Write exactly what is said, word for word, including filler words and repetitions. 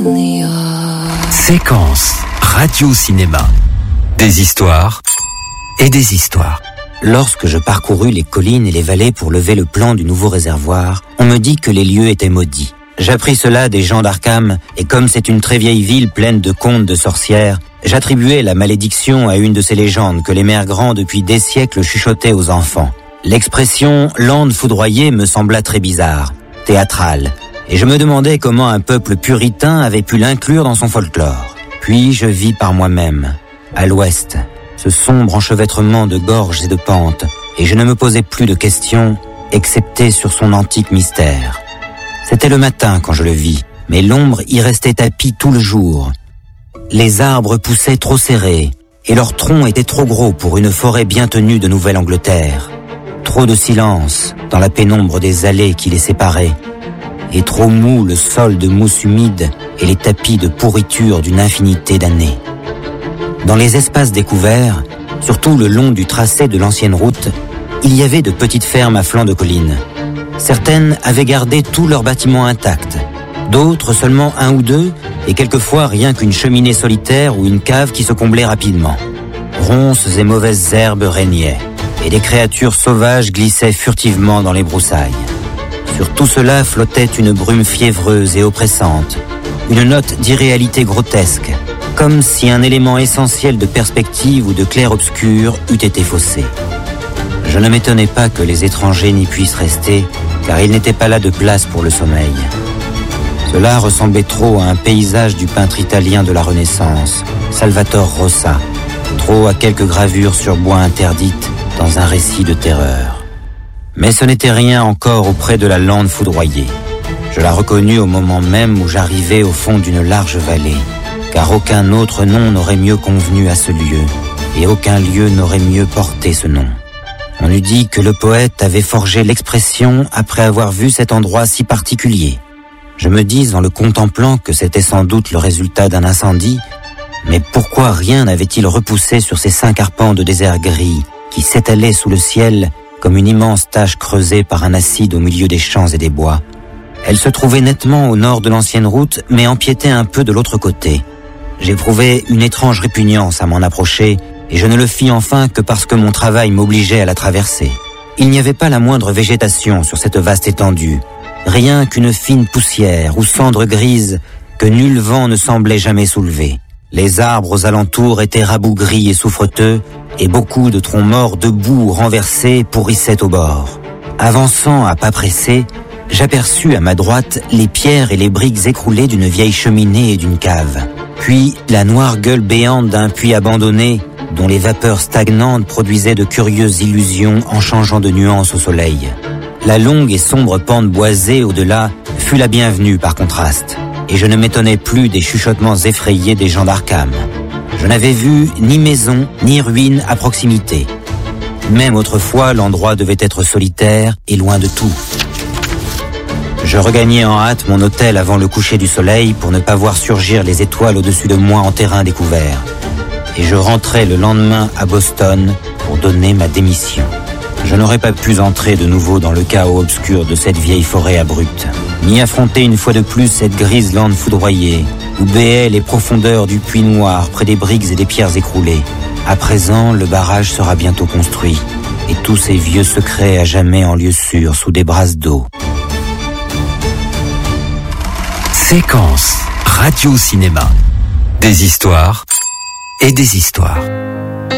Séquence radio-cinéma. Des histoires et des histoires. Lorsque je parcourus les collines et les vallées pour lever le plan du nouveau réservoir, on me dit que les lieux étaient maudits. J'appris cela des gens d'Arkham, et comme c'est une très vieille ville pleine de contes de sorcières, j'attribuais la malédiction à une de ces légendes que les mères grands depuis des siècles chuchotaient aux enfants. L'expression « lande foudroyée » me sembla très bizarre, théâtrale, et je me demandais comment un peuple puritain avait pu l'inclure dans son folklore. Puis je vis par moi-même, à l'ouest, ce sombre enchevêtrement de gorges et de pentes, et je ne me posais plus de questions, excepté sur son antique mystère. C'était le matin quand je le vis, mais l'ombre y restait tapie tout le jour. Les arbres poussaient trop serrés, et leurs troncs étaient trop gros pour une forêt bien tenue de Nouvelle-Angleterre. Trop de silence dans la pénombre des allées qui les séparaient, et trop mou le sol de mousse humide et les tapis de pourriture d'une infinité d'années. Dans les espaces découverts, surtout le long du tracé de l'ancienne route, il y avait de petites fermes à flanc de collines. Certaines avaient gardé tous leurs bâtiments intacts, d'autres seulement un ou deux, et quelquefois rien qu'une cheminée solitaire ou une cave qui se comblait rapidement. Ronces et mauvaises herbes régnaient, et des créatures sauvages glissaient furtivement dans les broussailles. Sur tout cela flottait une brume fiévreuse et oppressante, une note d'irréalité grotesque, comme si un élément essentiel de perspective ou de clair-obscur eût été faussé. Je ne m'étonnais pas que les étrangers n'y puissent rester, car il n'était pas là de place pour le sommeil. Cela ressemblait trop à un paysage du peintre italien de la Renaissance, Salvatore Rosa, trop à quelques gravures sur bois interdites dans un récit de terreur. Mais ce n'était rien encore auprès de la lande foudroyée. Je la reconnus au moment même où j'arrivais au fond d'une large vallée, car aucun autre nom n'aurait mieux convenu à ce lieu, et aucun lieu n'aurait mieux porté ce nom. On eût dit que le poète avait forgé l'expression après avoir vu cet endroit si particulier. Je me dis en le contemplant que c'était sans doute le résultat d'un incendie, mais pourquoi rien n'avait-il repoussé sur ces cinq arpents de désert gris qui s'étalaient sous le ciel comme une immense tache creusée par un acide au milieu des champs et des bois. Elle se trouvait nettement au nord de l'ancienne route, mais empiétait un peu de l'autre côté. J'éprouvais une étrange répugnance à m'en approcher, et je ne le fis enfin que parce que mon travail m'obligeait à la traverser. Il n'y avait pas la moindre végétation sur cette vaste étendue, rien qu'une fine poussière ou cendre grise que nul vent ne semblait jamais soulever. Les arbres aux alentours étaient rabougris et souffreteux, et beaucoup de troncs morts debout ou renversés pourrissaient au bord. Avançant à pas pressés, j'aperçus à ma droite les pierres et les briques écroulées d'une vieille cheminée et d'une cave. Puis la noire gueule béante d'un puits abandonné, dont les vapeurs stagnantes produisaient de curieuses illusions en changeant de nuances au soleil. La longue et sombre pente boisée au-delà fut la bienvenue par contraste, et je ne m'étonnais plus des chuchotements effrayés des gens d'Arkham. Je n'avais vu ni maison, ni ruine à proximité. Même autrefois, l'endroit devait être solitaire et loin de tout. Je regagnai en hâte mon hôtel avant le coucher du soleil pour ne pas voir surgir les étoiles au-dessus de moi en terrain découvert. Et je rentrai le lendemain à Boston pour donner ma démission. Je n'aurais pas pu entrer de nouveau dans le chaos obscur de cette vieille forêt abrupte, ni affronter une fois de plus cette grise lande foudroyée, où béaient les profondeurs du puits noir près des briques et des pierres écroulées. À présent, le barrage sera bientôt construit, et tous ces vieux secrets à jamais en lieu sûr sous des brasses d'eau. Séquence radio-cinéma. Des histoires et des histoires.